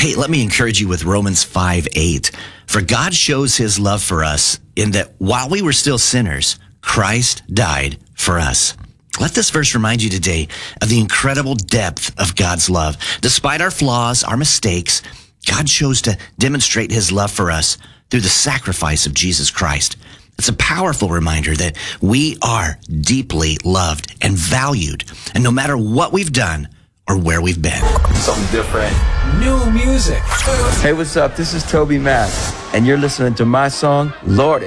Hey, let me encourage you with Romans 5:8. For God shows his love for us in that while we were still sinners, Christ died for us. Let this verse remind you today of the incredible depth of God's love. Despite our flaws, our mistakes, God chose to demonstrate his love for us through the sacrifice of Jesus Christ. It's a powerful reminder that we are deeply loved and valued, and no matter what we've done or where we've been. Something different. New music. Hey, what's up? This is Toby Mac, and you're listening to my song, Lord.